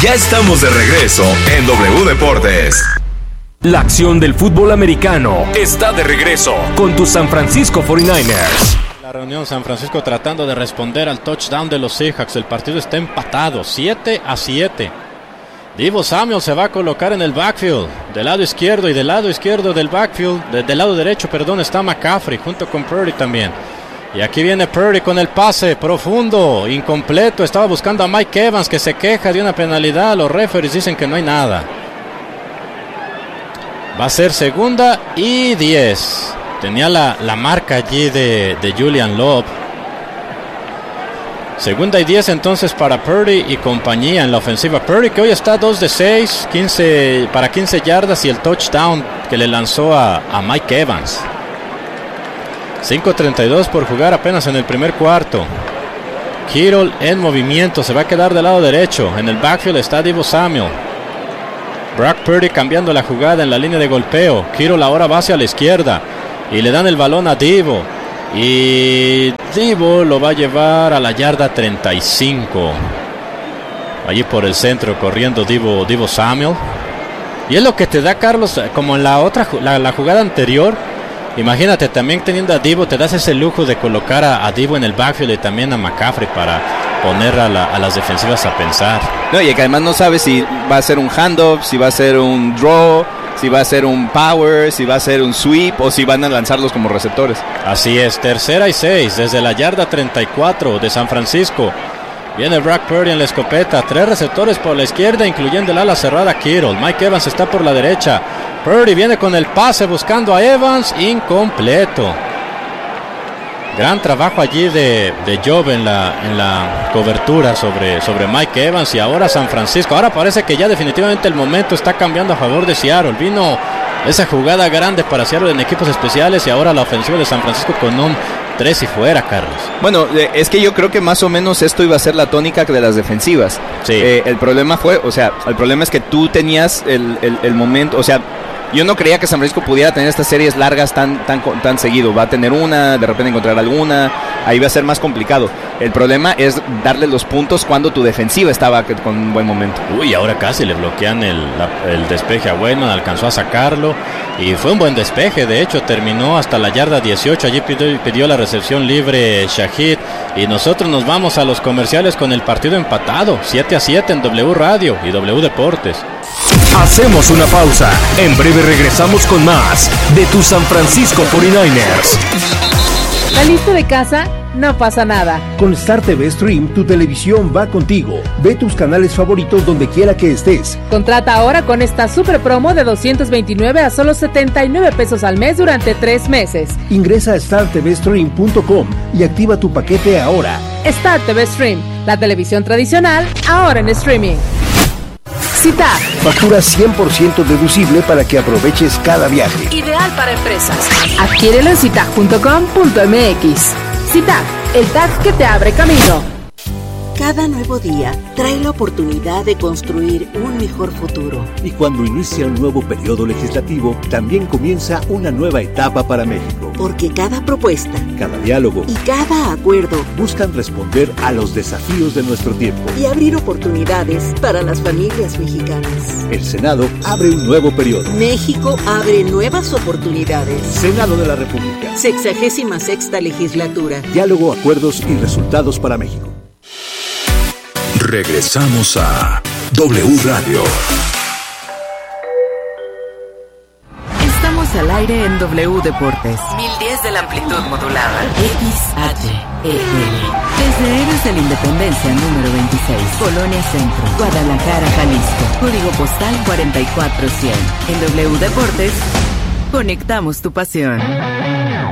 Ya estamos de regreso en W Deportes. La acción del fútbol americano está de regreso con tus San Francisco 49ers. La reunión San Francisco tratando de responder al touchdown de los Seahawks. El partido está empatado, 7-7. Deebo Samuel se va a colocar en el backfield, del lado izquierdo, y del lado izquierdo del backfield, del lado derecho, está McCaffrey junto con Purdy también. Y aquí viene Purdy con el pase profundo, incompleto. Estaba buscando a Mike Evans, que se queja de una penalidad. Los referees dicen que no hay nada. Va a ser 2nd y 10. Tenía la marca allí de Julian Love. 2nd y 10 entonces para Purdy y compañía en la ofensiva. Purdy, que hoy está 2 de 6, 15 yardas y el touchdown que le lanzó a Mike Evans. 5:32 por jugar apenas en el primer cuarto. Kittle en movimiento, se va a quedar del lado derecho. En el backfield está Deebo Samuel. Brock Purdy cambiando la jugada en la línea de golpeo. Kittle ahora va hacia la izquierda y le dan el balón a Deebo. Y Deebo lo va a llevar a la yarda 35. Allí por el centro corriendo Deebo Samuel. Y es lo que te da, Carlos, como en la jugada anterior. Imagínate, también teniendo a Deebo, te das ese lujo de colocar a Deebo en el backfield y también a McCaffrey para poner a las defensivas a pensar. No, y que además no sabes si va a ser un handoff, si va a ser un draw, si va a ser un power, si va a ser un sweep o si van a lanzarlos como receptores. Así es, 3rd y 6 desde la yarda 34 de San Francisco. Viene Brock Purdy en la escopeta, 3 receptores por la izquierda, incluyendo el ala cerrada Kittle. Mike Evans está por la derecha. Purdy viene con el pase buscando a Evans, incompleto. Gran trabajo allí de Job en la cobertura sobre Mike Evans. Y ahora San Francisco, ahora parece que ya definitivamente el momento está cambiando a favor de Seattle. Vino esa jugada grande para Seattle en equipos especiales y ahora la ofensiva de San Francisco con un 3 y fuera, Carlos. Bueno, es que yo creo que más o menos esto iba a ser la tónica de las defensivas. Sí. El problema es que tú tenías el momento, yo no creía que San Francisco pudiera tener estas series largas tan seguido. Va a tener una, de repente encontrar alguna, ahí va a ser más complicado. El problema es darle los puntos cuando tu defensiva estaba con un buen momento. Uy, ahora casi le bloquean el despeje a Wayman, alcanzó a sacarlo y fue un buen despeje. De hecho, terminó hasta la yarda 18. Allí pidió la recepción libre Shahid. Y nosotros nos vamos a los comerciales con el partido empatado, 7-7 en W Radio y W Deportes. Hacemos una pausa. En breve regresamos con más de tu San Francisco 49ers. ¿Saliste de casa? No pasa nada. Con Star TV Stream, tu televisión va contigo. Ve tus canales favoritos donde quiera que estés. Contrata ahora con esta super promo de $229 a solo $79 al mes durante 3 meses. Ingresa a startvstream.com y activa tu paquete ahora. Star TV Stream, la televisión tradicional, ahora en streaming. CITAP. Factura 100% deducible para que aproveches cada viaje. Ideal para empresas. Adquiérelo en citag.com.mx. CITAP, el tag que te abre camino. Cada nuevo día trae la oportunidad de construir un mejor futuro. Y cuando inicia un nuevo periodo legislativo, también comienza una nueva etapa para México. Porque cada propuesta, cada diálogo y cada acuerdo buscan responder a los desafíos de nuestro tiempo y abrir oportunidades para las familias mexicanas. El Senado abre un nuevo periodo. México abre nuevas oportunidades. Senado de la República. 66ª legislatura. Diálogo, acuerdos y resultados para México. Regresamos a W Radio. Estamos al aire en W Deportes. 1010 de la amplitud modulada. XHEL. Desde Héroes de la Independencia número 26. Colonia Centro. Guadalajara, Jalisco. Código postal 44100. En W Deportes, conectamos tu pasión.